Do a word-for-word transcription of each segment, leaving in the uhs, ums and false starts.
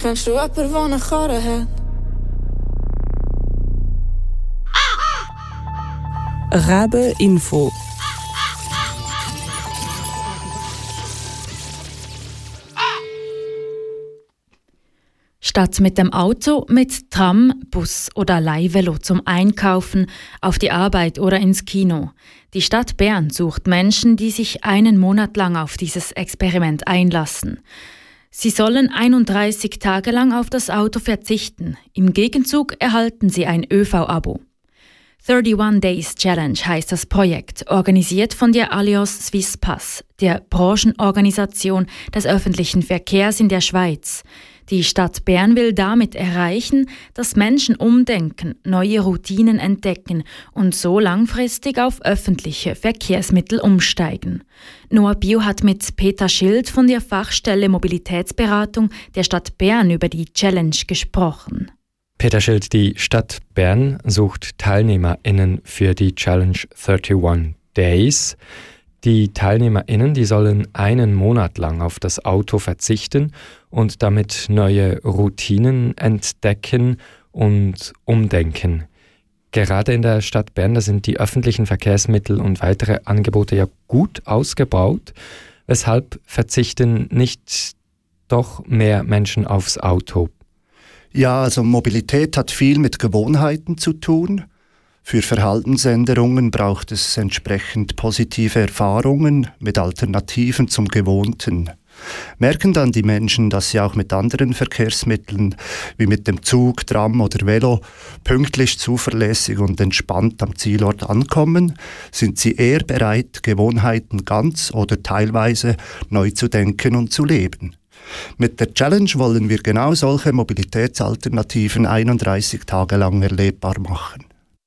Kennst du jemanden, der eine Karre hat? Rabe Info. Statt mit dem Auto, mit Tram, Bus oder Leihvelo zum Einkaufen, auf die Arbeit oder ins Kino. Die Stadt Bern sucht Menschen, die sich einen Monat lang auf dieses Experiment einlassen. Sie sollen einunddreißig Tage lang auf das Auto verzichten. Im Gegenzug erhalten sie ein ÖV-Abo. einunddreißig Days Challenge heißt das Projekt, organisiert von der Allianz Swiss Pass, der Branchenorganisation des öffentlichen Verkehrs in der Schweiz. Die Stadt Bern will damit erreichen, dass Menschen umdenken, neue Routinen entdecken und so langfristig auf öffentliche Verkehrsmittel umsteigen. Noah Bio hat mit Peter Schild von der Fachstelle Mobilitätsberatung der Stadt Bern über die Challenge gesprochen. Peter Schild, die Stadt Bern sucht TeilnehmerInnen für die Challenge einunddreißig Days. Die TeilnehmerInnen, die sollen einen Monat lang auf das Auto verzichten und damit neue Routinen entdecken und umdenken. Gerade in der Stadt Bern, da sind die öffentlichen Verkehrsmittel und weitere Angebote ja gut ausgebaut. Weshalb verzichten nicht doch mehr Menschen aufs Auto? Ja, also Mobilität hat viel mit Gewohnheiten zu tun. Für Verhaltensänderungen braucht es entsprechend positive Erfahrungen mit Alternativen zum Gewohnten. Merken dann die Menschen, dass sie auch mit anderen Verkehrsmitteln wie mit dem Zug, Tram oder Velo pünktlich, zuverlässig und entspannt am Zielort ankommen, sind sie eher bereit, Gewohnheiten ganz oder teilweise neu zu denken und zu leben. Mit der Challenge wollen wir genau solche Mobilitätsalternativen einunddreißig Tage lang erlebbar machen.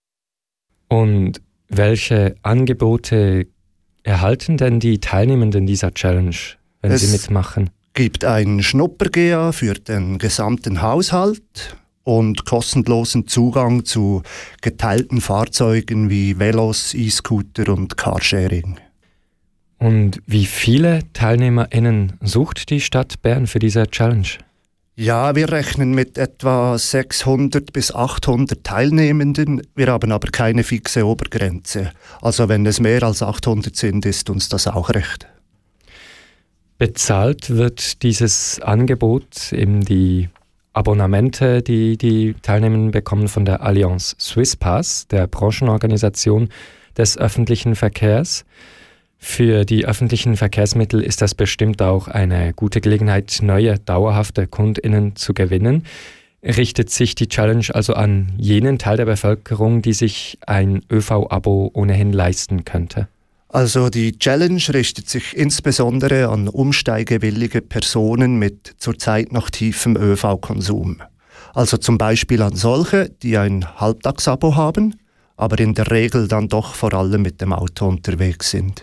Und welche Angebote erhalten denn die Teilnehmenden dieser Challenge, wenn es sie mitmachen? Es gibt ein Schnupper-G A für den gesamten Haushalt und kostenlosen Zugang zu geteilten Fahrzeugen wie Velos, E-Scooter und Carsharing. Und wie viele TeilnehmerInnen sucht die Stadt Bern für diese Challenge? Ja, wir rechnen mit etwa sechshundert bis achthundert Teilnehmenden. Wir haben aber keine fixe Obergrenze. Also wenn es mehr als achthundert sind, ist uns das auch recht. Bezahlt wird dieses Angebot, eben die Abonnemente, die die Teilnehmenden bekommen von der Allianz Swiss Pass, der Branchenorganisation des öffentlichen Verkehrs. Für die öffentlichen Verkehrsmittel ist das bestimmt auch eine gute Gelegenheit, neue, dauerhafte KundInnen zu gewinnen. Richtet sich die Challenge also an jenen Teil der Bevölkerung, die sich ein ÖV-Abo ohnehin leisten könnte? Also die Challenge richtet sich insbesondere an umsteigewillige Personen mit zurzeit noch tiefem ÖV-Konsum. Also zum Beispiel an solche, die ein Halbtagsabo haben, aber in der Regel dann doch vor allem mit dem Auto unterwegs sind.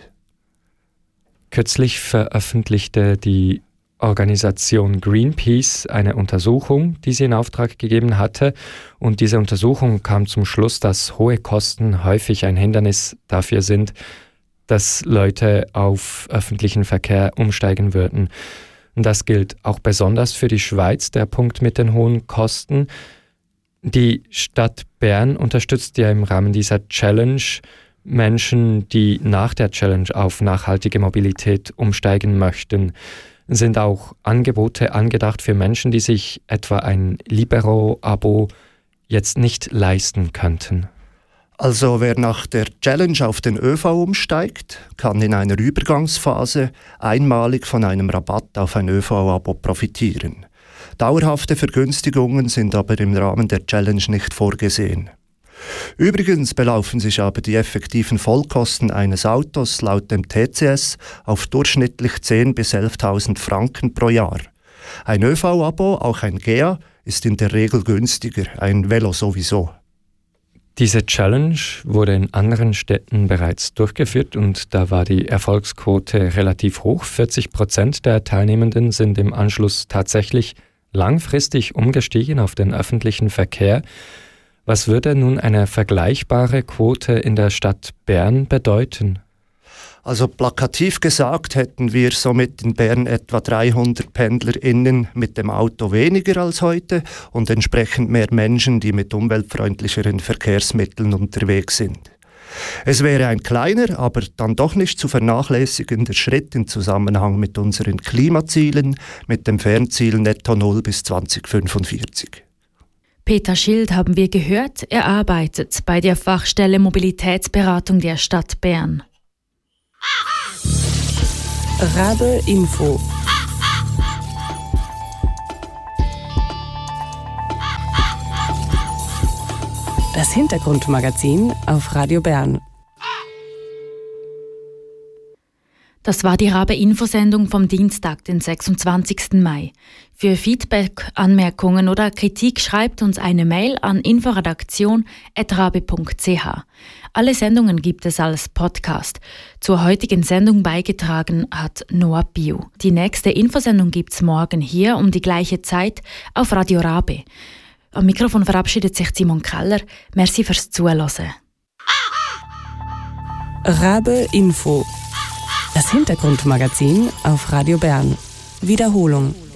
Kürzlich veröffentlichte die Organisation Greenpeace eine Untersuchung, die sie in Auftrag gegeben hatte. Und diese Untersuchung kam zum Schluss, dass hohe Kosten häufig ein Hindernis dafür sind, dass Leute auf öffentlichen Verkehr umsteigen würden. Und das gilt auch besonders für die Schweiz, der Punkt mit den hohen Kosten. Die Stadt Bern unterstützt ja im Rahmen dieser Challenge Menschen, die nach der Challenge auf nachhaltige Mobilität umsteigen möchten. Sind auch Angebote angedacht für Menschen, die sich etwa ein Libero-Abo jetzt nicht leisten könnten? Also wer nach der Challenge auf den ÖV umsteigt, kann in einer Übergangsphase einmalig von einem Rabatt auf ein ÖV-Abo profitieren. Dauerhafte Vergünstigungen sind aber im Rahmen der Challenge nicht vorgesehen. Übrigens belaufen sich aber die effektiven Vollkosten eines Autos laut dem T C S auf durchschnittlich zehntausend bis elftausend Franken pro Jahr. Ein ÖV-Abo, auch ein G A, ist in der Regel günstiger, ein Velo sowieso. Diese Challenge wurde in anderen Städten bereits durchgeführt und da war die Erfolgsquote relativ hoch. vierzig Prozent der Teilnehmenden sind im Anschluss tatsächlich langfristig umgestiegen auf den öffentlichen Verkehr. Was würde nun eine vergleichbare Quote in der Stadt Bern bedeuten? Also plakativ gesagt hätten wir somit in Bern etwa dreihundert PendlerInnen mit dem Auto weniger als heute und entsprechend mehr Menschen, die mit umweltfreundlicheren Verkehrsmitteln unterwegs sind. Es wäre ein kleiner, aber dann doch nicht zu vernachlässigender Schritt im Zusammenhang mit unseren Klimazielen, mit dem Fernziel Netto Null bis zweitausendfünfundvierzig. Peter Schild haben wir gehört, er arbeitet bei der Fachstelle Mobilitätsberatung der Stadt Bern. Rabe Info. Das Hintergrundmagazin auf Radio Bern. Das war die Rabe-Infosendung vom Dienstag, den sechsundzwanzigsten Mai. Für Feedback, Anmerkungen oder Kritik schreibt uns eine Mail an inforedaktion at rabe punkt c h. Alle Sendungen gibt es als Podcast. Zur heutigen Sendung beigetragen hat Noah Biu. Die nächste Infosendung gibt es morgen hier um die gleiche Zeit auf Radio Rabe. Am Mikrofon verabschiedet sich Simon Keller. Merci fürs Zuhören. Rabe Info. Das Hintergrundmagazin auf Radio Bern. Wiederholung.